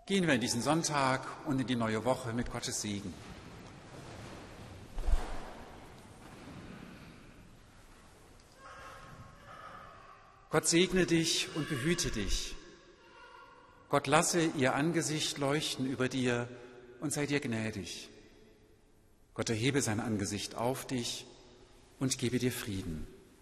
Gehen wir in diesen Sonntag und in die neue Woche mit Gottes Segen. Gott segne dich und behüte dich. Gott lasse ihr Angesicht leuchten über dir und sei dir gnädig. Gott erhebe sein Angesicht auf dich und gebe dir Frieden.